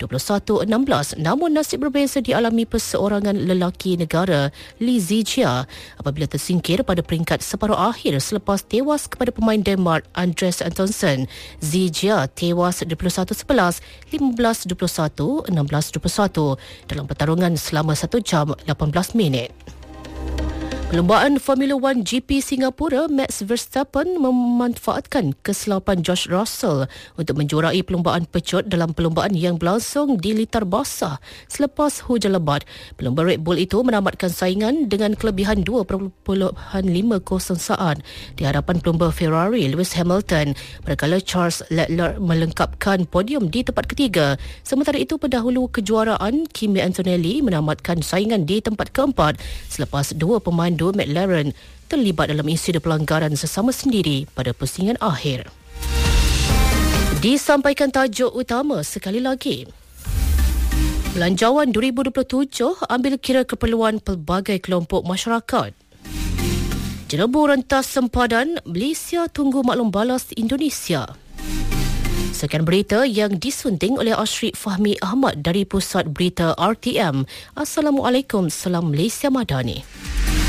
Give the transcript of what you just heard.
21-16. Namun nasib berbeza dialami perseorangan lelaki negara Lee Zijia apabila tersingkir pada peringkat separuh akhir selepas tewas kepada pemain Denmark Andreas Antonsen. Zijia tewas 21-11, 15-21, 16-21 dalam pertarungan selama 1 jam 18 minit. Perlumbaan Formula 1 GP Singapura, Max Verstappen memanfaatkan kesilapan George Russell untuk menjuarai perlumbaan pecut dalam perlumbaan yang berlangsung di litar basah selepas hujan lebat. Pelumba Red Bull itu menamatkan saingan dengan kelebihan 2.50 saat di hadapan pelumba Ferrari Lewis Hamilton, manakala Charles Leclerc melengkapkan podium di tempat ketiga. Sementara itu, pendahulu kejuaraan Kimi Antonelli menamatkan saingan di tempat keempat selepas dua pemandu McLaren terlibat dalam insiden pelanggaran sesama sendiri pada pusingan akhir. Disampaikan tajuk utama sekali lagi. Belanjawan 2027 ambil kira keperluan pelbagai kelompok masyarakat. Jerebu rentas sempadan, Malaysia tunggu maklum balas Indonesia. Sekian berita yang disunting oleh Ashrik Fahmi Ahmad dari Pusat Berita RTM. Assalamualaikum, salam Malaysia Madani.